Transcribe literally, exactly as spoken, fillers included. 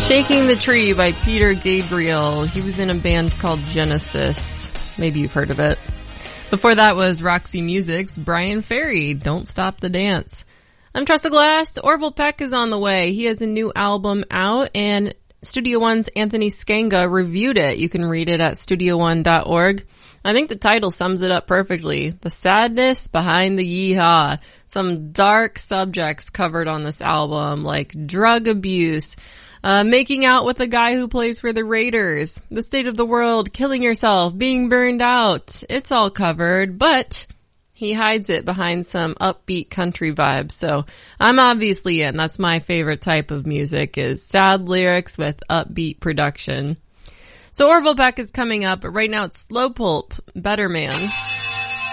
Shaking the Tree by Peter Gabriel. He was in a band called Genesis. Maybe you've heard of it. Before that was Roxy Music's Brian Ferry, Don't Stop the Dance. I'm Tressa Glass. Orville Peck is on the way. He has a new album out, and Studio One's Anthony Skanga reviewed it. You can read it at studio one dot org. I think the title sums it up perfectly. The sadness behind the yeehaw. Some dark subjects covered on this album, like drug abuse, Uh, making out with the guy who plays for the Raiders, the state of the world, killing yourself, being burned out. It's all covered, but he hides it behind some upbeat country vibes. So I'm obviously in. That's my favorite type of music, is sad lyrics with upbeat production. So Orville Peck is coming up, but right now it's Slow Pulp, Better Man.